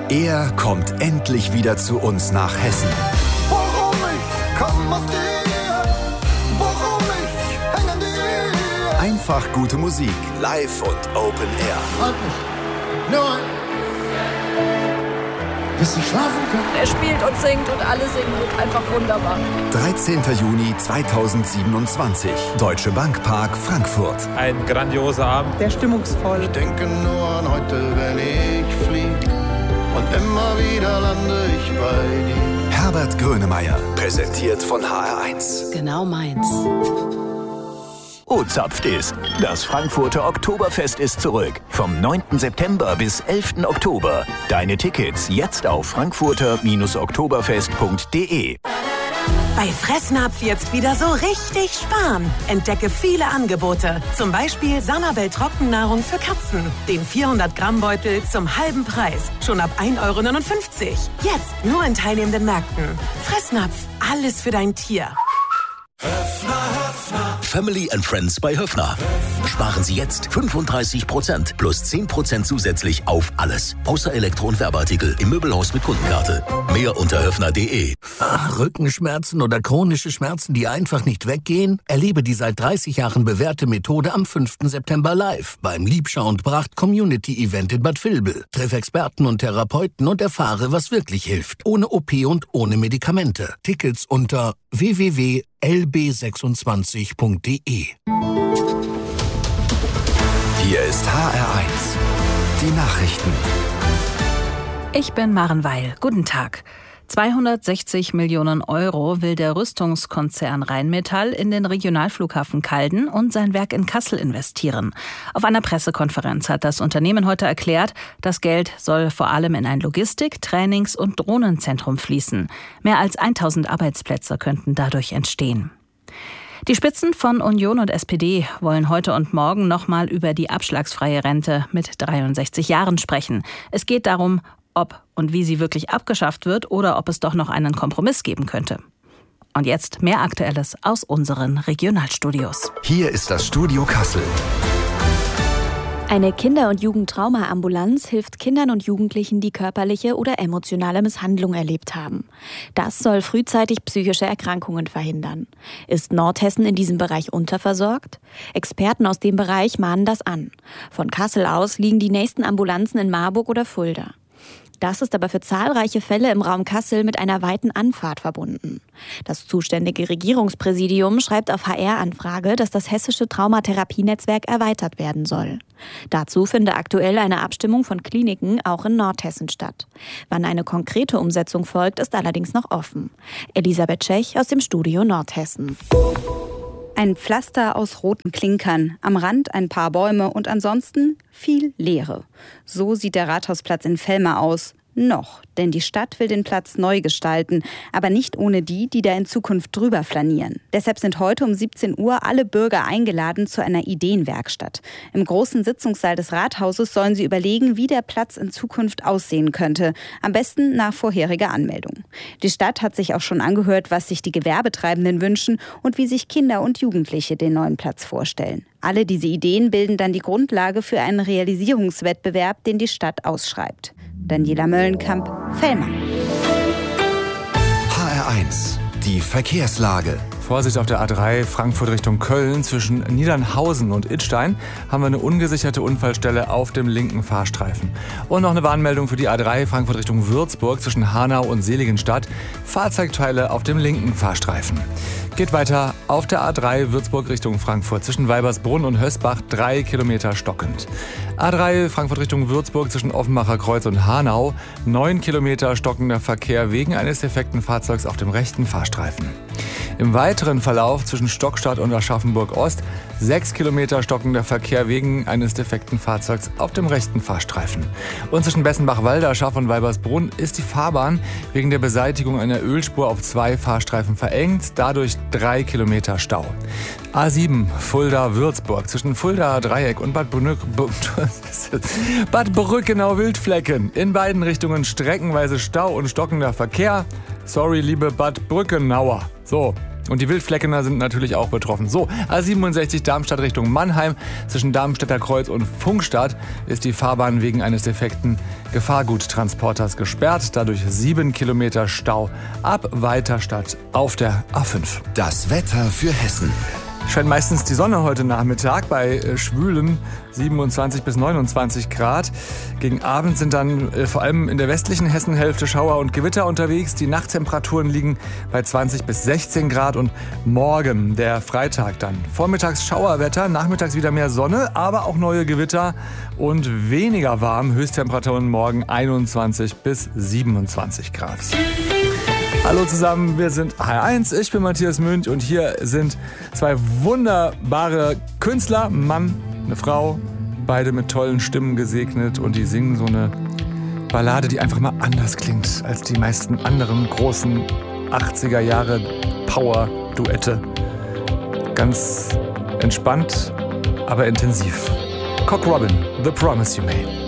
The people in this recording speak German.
Er kommt endlich wieder zu uns nach Hessen. Warum ich komm aus dir, warum ich häng an dir. Einfach gute Musik, live und Open Air. Freut mich. Nur, bis ich schlafen kann. Er spielt und singt und alle singen und einfach wunderbar. 13. Juni 2027, Deutsche Bank Park, Frankfurt. Ein grandioser Abend. Sehr stimmungsvoll. Ich denke nur an heute, wenn ich flieg. Und immer wieder lande ich bei dir. Herbert Grönemeyer, präsentiert von HR1. Genau meins. O-Zapft ist. Das Frankfurter Oktoberfest ist zurück. Vom 9. September bis 11. Oktober. Deine Tickets jetzt auf frankfurter-oktoberfest.de. Bei Fressnapf jetzt wieder so richtig sparen. Entdecke viele Angebote. Zum Beispiel Sanabel Trockennahrung für Katzen. Den 400-Gramm-Beutel zum halben Preis. Schon ab 1,59 €. Jetzt nur in teilnehmenden Märkten. Fressnapf, alles für dein Tier. Family and Friends bei Höffner. Sparen Sie jetzt 35% plus 10% zusätzlich auf alles. Außer Elektro- und Werbeartikel im Möbelhaus mit Kundenkarte. Mehr unter höffner.de. Rückenschmerzen oder chronische Schmerzen, die einfach nicht weggehen? Erlebe die seit 30 Jahren bewährte Methode am 5. September live beim Liebschau und Bracht Community Event in Bad Vilbel. Treff Experten und Therapeuten und erfahre, was wirklich hilft. Ohne OP und ohne Medikamente. Tickets unter www.lb26.de. Hier ist HR1, die Nachrichten. Ich bin Maren Weil. Guten Tag. 260 Millionen € will der Rüstungskonzern Rheinmetall in den Regionalflughafen Calden und sein Werk in Kassel investieren. Auf einer Pressekonferenz hat das Unternehmen heute erklärt, das Geld soll vor allem in ein Logistik-, Trainings- und Drohnenzentrum fließen. Mehr als 1000 Arbeitsplätze könnten dadurch entstehen. Die Spitzen von Union und SPD wollen heute und morgen nochmal über die abschlagsfreie Rente mit 63 Jahren sprechen. Es geht darum, ob und wie sie wirklich abgeschafft wird oder ob es doch noch einen Kompromiss geben könnte. Und jetzt mehr Aktuelles aus unseren Regionalstudios. Hier ist das Studio Kassel. Eine Kinder- und Jugendtrauma-Ambulanz hilft Kindern und Jugendlichen, die körperliche oder emotionale Misshandlung erlebt haben. Das soll frühzeitig psychische Erkrankungen verhindern. Ist Nordhessen in diesem Bereich unterversorgt? Experten aus dem Bereich mahnen das an. Von Kassel aus liegen die nächsten Ambulanzen in Marburg oder Fulda. Das ist aber für zahlreiche Fälle im Raum Kassel mit einer weiten Anfahrt verbunden. Das zuständige Regierungspräsidium schreibt auf HR-Anfrage, dass das hessische Traumatherapienetzwerk erweitert werden soll. Dazu finde aktuell eine Abstimmung von Kliniken auch in Nordhessen statt. Wann eine konkrete Umsetzung folgt, ist allerdings noch offen. Elisabeth Tschech aus dem Studio Nordhessen. Ein Pflaster aus roten Klinkern, am Rand ein paar Bäume und ansonsten viel Leere. So sieht der Rathausplatz in Velmar aus. Noch, denn die Stadt will den Platz neu gestalten, aber nicht ohne die da in Zukunft drüber flanieren. Deshalb sind heute um 17 Uhr alle Bürger eingeladen zu einer Ideenwerkstatt. Im großen Sitzungssaal des Rathauses sollen sie überlegen, wie der Platz in Zukunft aussehen könnte. Am besten nach vorheriger Anmeldung. Die Stadt hat sich auch schon angehört, was sich die Gewerbetreibenden wünschen und wie sich Kinder und Jugendliche den neuen Platz vorstellen. Alle diese Ideen bilden dann die Grundlage für einen Realisierungswettbewerb, den die Stadt ausschreibt. Daniela Möllenkamp, Velmar. HR1, die Verkehrslage. Vorsicht auf der A3 Frankfurt Richtung Köln. Zwischen Niedernhausen und Idstein haben wir eine ungesicherte Unfallstelle auf dem linken Fahrstreifen. Und noch eine Warnmeldung für die A3 Frankfurt Richtung Würzburg zwischen Hanau und Seligenstadt. Fahrzeugteile auf dem linken Fahrstreifen. Geht weiter auf der A3 Würzburg Richtung Frankfurt zwischen Weibersbrunn und Hösbach 3 Kilometer stockend. A3 Frankfurt Richtung Würzburg zwischen Offenbacher Kreuz und Hanau 9 Kilometer stockender Verkehr wegen eines defekten Fahrzeugs auf dem rechten Fahrstreifen. Im weiteren Verlauf zwischen Stockstadt und Aschaffenburg Ost 6 Kilometer stockender Verkehr wegen eines defekten Fahrzeugs auf dem rechten Fahrstreifen. Und zwischen Bessenbach-Walderschaff und Weibersbrunn ist die Fahrbahn wegen der Beseitigung einer Ölspur auf 2 Fahrstreifen verengt, dadurch 3 Kilometer Stau. A7 Fulda-Würzburg zwischen Fuldaer Dreieck und Bad Brückenau-Wildflecken. In beiden Richtungen streckenweise Stau und stockender Verkehr. Sorry, liebe Bad Brückenauer. So, Und die Wildfleckener sind natürlich auch betroffen. So, A67 Darmstadt Richtung Mannheim. Zwischen Darmstädter Kreuz und Pfungstadt ist die Fahrbahn wegen eines defekten Gefahrguttransporters gesperrt. Dadurch 7 Kilometer Stau ab Weiterstadt auf der A5. Das Wetter für Hessen. Scheint meistens die Sonne heute Nachmittag bei schwülen 27 bis 29 Grad. Gegen Abend sind dann vor allem in der westlichen Hessenhälfte Schauer und Gewitter unterwegs. Die Nachttemperaturen liegen bei 20 bis 16 Grad und morgen, der Freitag dann. Vormittags Schauerwetter, nachmittags wieder mehr Sonne, aber auch neue Gewitter und weniger warm. Höchsttemperaturen morgen 21 bis 27 Grad. Hallo zusammen, wir sind HR1, ich bin Matthias Münch und hier sind zwei wunderbare Künstler, ein Mann, eine Frau, beide mit tollen Stimmen gesegnet und die singen so eine Ballade, die einfach mal anders klingt als die meisten anderen großen 80er Jahre Power-Duette. Ganz entspannt, aber intensiv. Cock Robin, The Promise You Made.